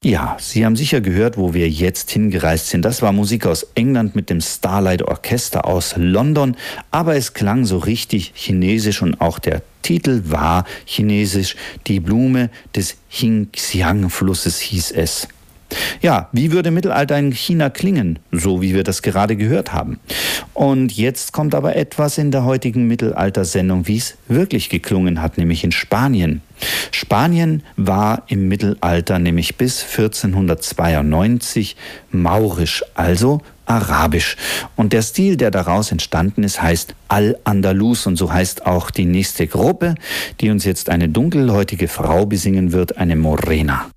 Ja, Sie haben sicher gehört, wo wir jetzt hingereist sind. Das war Musik aus England mit dem Starlight Orchester aus London, aber es klang so richtig chinesisch und auch der Titel war chinesisch. Die Blume des Jingxiang-Flusses hieß es. Ja, wie würde Mittelalter in China klingen? So wie wir das gerade gehört haben. Und jetzt kommt aber etwas in der heutigen Mittelaltersendung, wie es wirklich geklungen hat, nämlich in Spanien. Spanien war im Mittelalter nämlich bis 1492 maurisch, also arabisch. Und der Stil, der daraus entstanden ist, heißt Al-Andalus und so heißt auch die nächste Gruppe, die uns jetzt eine dunkelhäutige Frau besingen wird, eine Morena.